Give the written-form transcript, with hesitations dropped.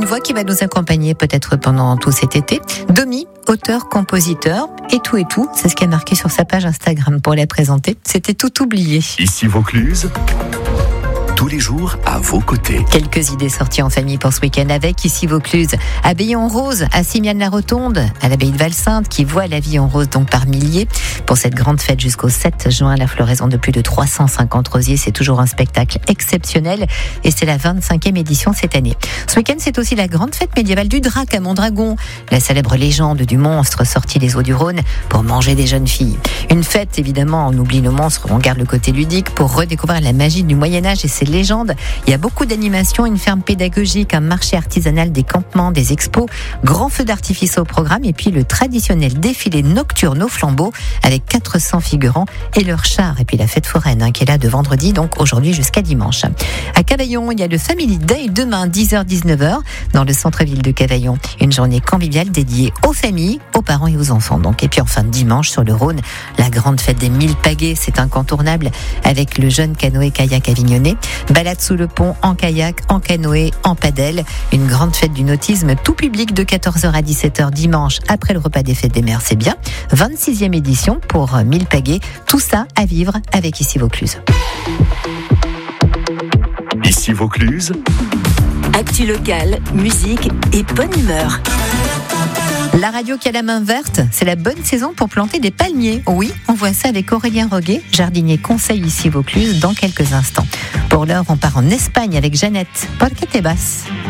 Une voix qui va nous accompagner peut-être pendant tout cet été. Domi, auteur, compositeur, et tout, c'est ce qui est marqué sur sa page Instagram pour la présenter. C'était tout oublié. Ici Vaucluse, tous les jours à vos côtés. Quelques idées sorties en famille pour ce week-end avec Ici Vaucluse. Abbaye en rose à Simiane-la-Rotonde, à l'abbaye de Valsainte qui voit la vie en rose donc par milliers. Pour cette grande fête jusqu'au 7 juin, la floraison de plus de 350 rosiers, c'est toujours un spectacle exceptionnel et c'est la 25e édition cette année. Ce week-end, c'est aussi la grande fête médiévale du Drac à Mondragon, la célèbre légende du monstre sorti des eaux du Rhône pour manger des jeunes filles. Une fête, évidemment, on oublie le monstre, on garde le côté ludique pour redécouvrir la magie du Moyen-Âge et ses légendes. Il y a beaucoup d'animations, une ferme pédagogique, un marché artisanal, des campements, des expos, grand feu d'artifice au programme et puis le traditionnel défilé nocturne au flambeau avec 400 figurants et leurs chars. Et puis la fête foraine qui est là de vendredi, donc aujourd'hui jusqu'à dimanche. À Cavaillon, il y a le Family Day demain 10h-19h dans le centre-ville de Cavaillon. Une journée conviviale dédiée aux familles, aux parents et aux enfants. Donc. Et puis enfin dimanche sur le Rhône, la grande fête des 1000 pagaies, c'est incontournable avec le jeune canoë-kayak avignonnais. Balade sous le pont en kayak, en canoë, en padel. Une grande fête du nautisme, tout public de 14h à 17h dimanche après le repas des fêtes des mères, c'est bien. 26e édition pour 1000 pagaies. Tout ça à vivre avec Ici Vaucluse. Ici Vaucluse. Actu locale, musique et bonne humeur. La radio qui a la main verte, c'est la bonne saison pour planter des palmiers. Oui, on voit ça avec Aurélien Roguet, jardinier conseil Ici Vaucluse, dans quelques instants. Pour l'heure, on part en Espagne avec Jeannette. Porque te vas?